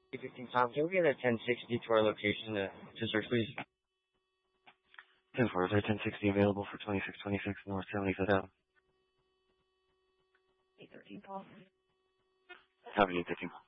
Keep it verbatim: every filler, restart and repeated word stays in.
fifteen Tom, can we get a ten sixty to our location to, to search, please? ten four, is there ten sixty available for twenty-six twenty-six North seventy-fifth Avenue? eight thirteen, Paul. Avenue fifteen.